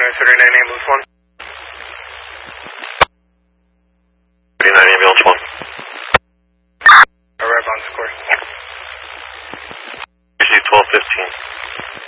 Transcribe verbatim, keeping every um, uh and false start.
thirty-nine ambulance one. thirty-nine ambulance one. Arrive on score. Usually twelve fifteen.